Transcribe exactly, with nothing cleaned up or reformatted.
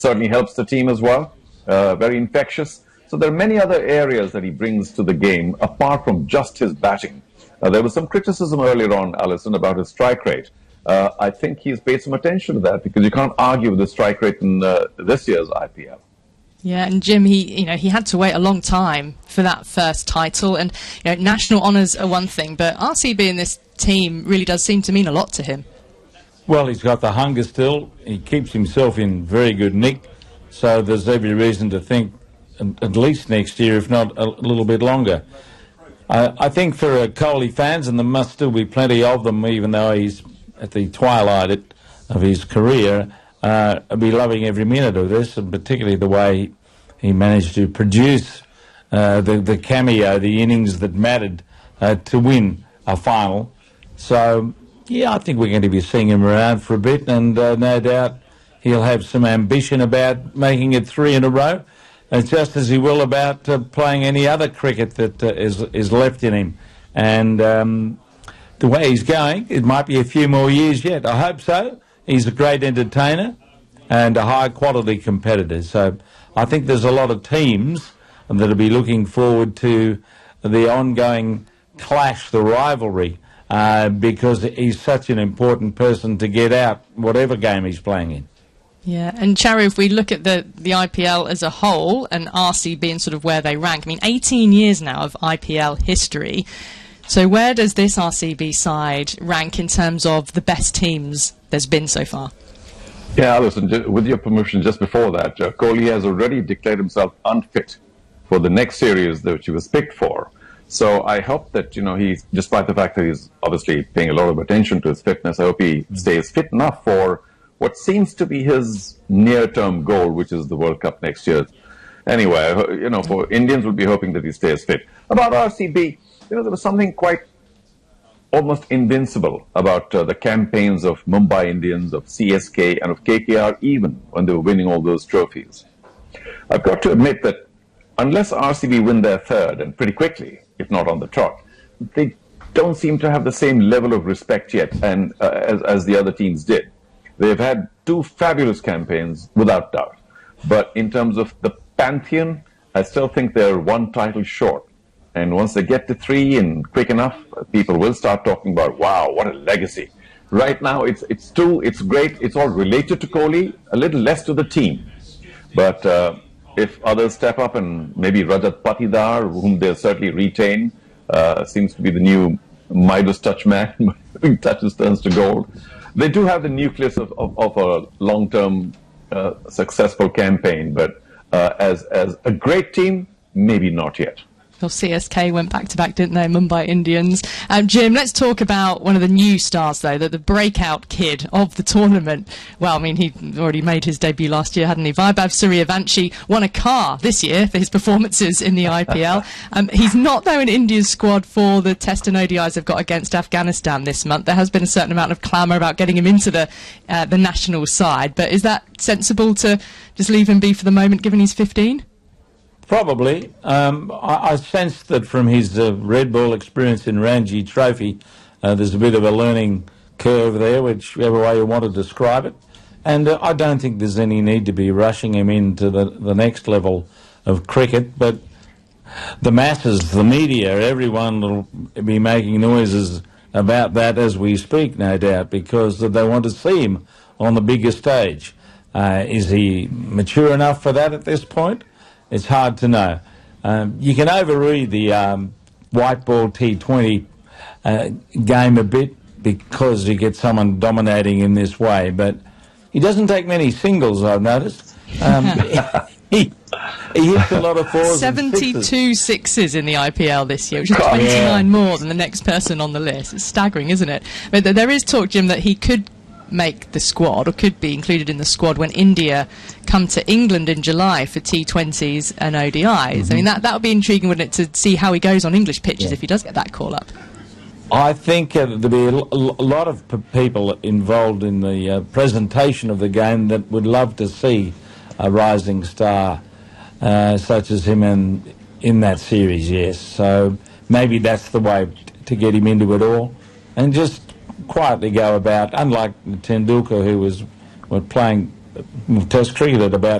certainly helps the team as well. Uh, very infectious. So there are many other areas that he brings to the game apart from just his batting. Uh, there was some criticism earlier on, Alison, about his strike rate. Uh, I think he's paid some attention to that because you can't argue with the strike rate in uh, this year's I P L. Yeah, and Jim, he you know he had to wait a long time for that first title, and you know national honours are one thing, but R C B in this team really does seem to mean a lot to him. Well, he's got the hunger still. He keeps himself in very good nick, so there's every reason to think at least next year, if not a little bit longer. Uh, I think for uh, Kohli fans, and there must still be plenty of them, even though he's at the twilight of his career, uh, I'll be loving every minute of this, and particularly the way he managed to produce uh, the, the cameo, the innings that mattered uh, to win a final. So, yeah, I think we're going to be seeing him around for a bit, and uh, no doubt he'll have some ambition about making it three in a row, and just as he will about uh, playing any other cricket that uh, is, is left in him. And um, the way he's going, it might be a few more years yet. I hope so. He's a great entertainer and a high-quality competitor. So I think there's a lot of teams that'll be looking forward to the ongoing clash, the rivalry, uh, because he's such an important person to get out whatever game he's playing in. Yeah, and Charu, if we look at the, the I P L as a whole and R C B and sort of where they rank, I mean, eighteen years now of I P L history. So where does this R C B side rank in terms of the best teams there's been so far? Yeah, Alison, with your permission, just before that, uh, Kohli has already declared himself unfit for the next series that he was picked for. So I hope that, you know, he's, despite the fact that he's obviously paying a lot of attention to his fitness, I hope he stays fit enough for what seems to be his near-term goal, which is the World Cup next year. Anyway, you know, for Indians, we'll be hoping that he stays fit. About R C B, you know, there was something quite almost invincible about uh, the campaigns of Mumbai Indians, of C S K, and of K K R, even when they were winning all those trophies. I've got to admit that unless R C B win their third, and pretty quickly, if not on the trot, they don't seem to have the same level of respect yet and uh, as, as the other teams did. They've had two fabulous campaigns, without doubt. But in terms of the pantheon, I still think they're one title short. And once they get to three and quick enough, people will start talking about, wow, what a legacy. Right now, it's it's two, it's great, it's all related to Kohli, a little less to the team. But uh, if others step up, and maybe Rajat Patidar, whom they'll certainly retain, uh, seems to be the new Midas touch man, who touches turns to gold. They do have the nucleus of, of, of a long-term uh, successful campaign, but uh, as, as a great team, maybe not yet. Well, C S K went back-to-back, didn't they? Mumbai Indians. Um, Jim, let's talk about one of the new stars, though, the, the breakout kid of the tournament. Well, I mean, he already made his debut last year, hadn't he? Vaibhav Suryavanshi won a car this year for his performances in the I P L. Um, he's not, though, in India's squad for the Test and O D Is they've got against Afghanistan this month. There has been a certain amount of clamour about getting him into the, uh, the national side, but is that sensible to just leave him be for the moment, given he's fifteen? Probably. Um, I, I sensed that from his uh, Red Ball experience in Ranji Trophy, uh, there's a bit of a learning curve there, whichever way you want to describe it. And uh, I don't think there's any need to be rushing him into the, the next level of cricket. But the masses, the media, everyone will be making noises about that as we speak, no doubt, because they want to see him on the bigger stage. Uh, is he mature enough for that at this point? It's hard to know. Um, you can overread the um, white ball T twenty uh, game a bit because you get someone dominating in this way, but he doesn't take many singles, I've noticed. Um, he, he hits a lot of fours seventy-two and sixes. sixes in the I P L this year, which is twenty-nine yeah. more than the next person on the list. It's staggering, isn't it? But th there is talk, Jim, that he could make the squad, or could be included in the squad when India come to England in July for T twenties and O D Is. Mm-hmm. I mean, that that would be intriguing, wouldn't it, to see how he goes on English pitches yeah. if he does get that call up. I think uh, there'll be a, l a lot of p people involved in the uh, presentation of the game that would love to see a rising star uh, such as him in, in that series, yes. So maybe that's the way to get him into it all, and just quietly go about, unlike Tendulkar, who was, was playing Test cricket at about